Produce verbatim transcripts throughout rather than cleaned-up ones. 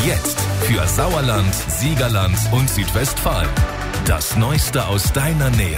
Jetzt für Sauerland, Siegerland und Südwestfalen. Das Neueste aus deiner Nähe.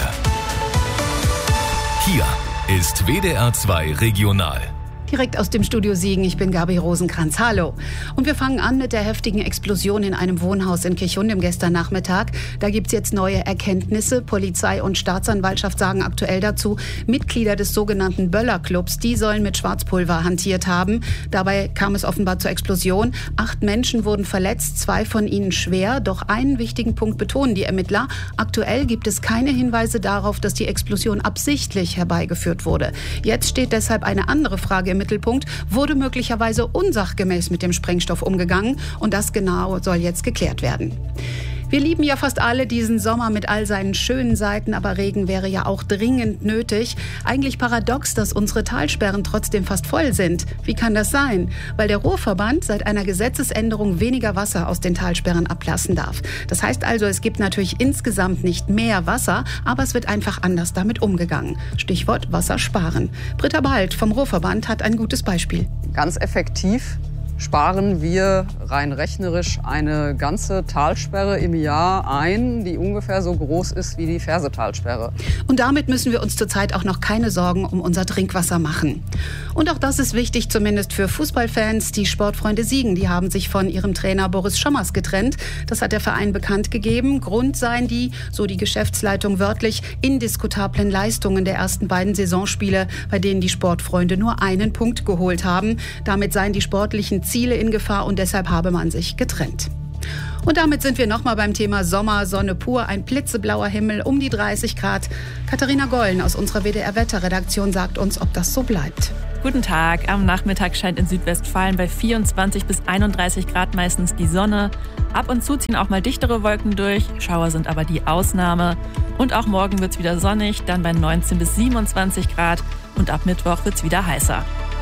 Hier ist W D R zwei Regional. Direkt aus dem Studio Siegen, ich bin Gabi Rosenkranz. Hallo. Und wir fangen an mit der heftigen Explosion in einem Wohnhaus in Kirchhundem gestern Nachmittag. Da gibt's jetzt neue Erkenntnisse. Polizei und Staatsanwaltschaft sagen aktuell dazu, Mitglieder des sogenannten Böller-Clubs, die sollen mit Schwarzpulver hantiert haben. Dabei kam es offenbar zur Explosion. Acht Menschen wurden verletzt, zwei von ihnen schwer. Doch einen wichtigen Punkt betonen die Ermittler. Aktuell gibt es keine Hinweise darauf, dass die Explosion absichtlich herbeigeführt wurde. Jetzt steht deshalb eine andere Frage im Mittelpunkt, wurde möglicherweise unsachgemäß mit dem Sprengstoff umgegangen, und das genau soll jetzt geklärt werden. Wir lieben ja fast alle diesen Sommer mit all seinen schönen Seiten, aber Regen wäre ja auch dringend nötig. Eigentlich paradox, dass unsere Talsperren trotzdem fast voll sind. Wie kann das sein? Weil der Ruhrverband seit einer Gesetzesänderung weniger Wasser aus den Talsperren ablassen darf. Das heißt also, es gibt natürlich insgesamt nicht mehr Wasser, aber es wird einfach anders damit umgegangen. Stichwort Wasser sparen. Britta Bald vom Ruhrverband hat ein gutes Beispiel. Ganz effektiv sparen wir rein rechnerisch eine ganze Talsperre im Jahr ein, die ungefähr so groß ist wie die Fersetalsperre. Und damit müssen wir uns zurzeit auch noch keine Sorgen um unser Trinkwasser machen. Und auch das ist wichtig, zumindest für Fußballfans. Die Sportfreunde Siegen, die haben sich von ihrem Trainer Boris Schommers getrennt. Das hat der Verein bekannt gegeben. Grund seien die, so die Geschäftsleitung wörtlich, indiskutablen Leistungen der ersten beiden Saisonspiele, bei denen die Sportfreunde nur einen Punkt geholt haben. Damit seien die sportlichen Ziele in Gefahr und deshalb habe man sich getrennt. Und damit sind wir nochmal beim Thema Sommer, Sonne pur, ein blitzeblauer Himmel, um die dreißig Grad. Katharina Gollen aus unserer W D R-Wetterredaktion sagt uns, ob das so bleibt. Guten Tag. Am Nachmittag scheint in Südwestfalen bei vierundzwanzig bis einunddreißig Grad meistens die Sonne. Ab und zu ziehen auch mal dichtere Wolken durch. Schauer sind aber die Ausnahme. Und auch morgen wird es wieder sonnig, dann bei neunzehn bis siebenundzwanzig Grad. Und ab Mittwoch wird es wieder heißer.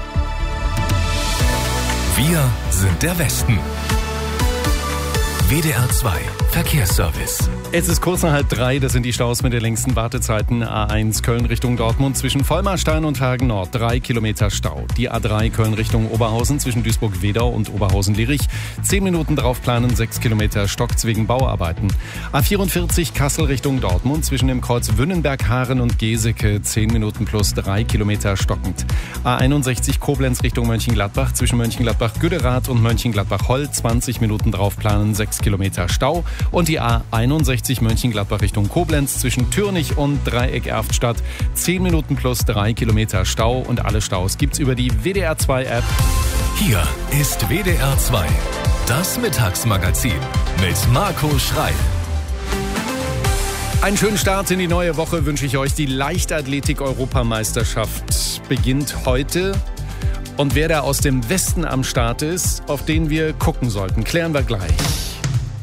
Wir sind der Westen. W D R zwei Verkehrsservice. Es ist kurz nach halb drei, das sind die Staus mit den längsten Wartezeiten. A eins Köln Richtung Dortmund zwischen Vollmarstein und Hagen Nord, drei Kilometer Stau. Die A drei Köln Richtung Oberhausen zwischen Duisburg-Wedau und Oberhausen-Lierich, zehn Minuten draufplanen, sechs Kilometer Stocks wegen Bauarbeiten. A vierundvierzig Kassel Richtung Dortmund zwischen dem Kreuz Wünnenberg, Haaren und Geseke, zehn Minuten plus drei Kilometer stockend. A einundsechzig Koblenz Richtung Mönchengladbach zwischen Mönchengladbach-Güderath und Mönchengladbach-Holl, zwanzig Minuten draufplanen, sechs Kilometer Stau. Und die A einundsechzig Mönchengladbach Richtung Koblenz zwischen Türnich und Dreieck Erftstadt, zehn Minuten plus drei Kilometer Stau, und alle Staus gibt's über die W D R zwei App. Hier ist W D R zwei, das Mittagsmagazin mit Marco Schreil. Einen schönen Start in die neue Woche wünsche ich euch. Die Leichtathletik-Europameisterschaft beginnt heute. Und wer da aus dem Westen am Start ist, auf den wir gucken sollten, klären wir gleich.